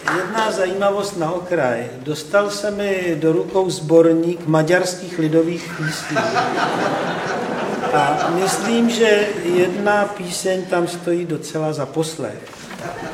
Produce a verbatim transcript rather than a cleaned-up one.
jedna zajímavost na okraj. Dostal se mi do rukou sborník maďarských lidových písní. A myslím, že jedna píseň tam stojí docela za poslech.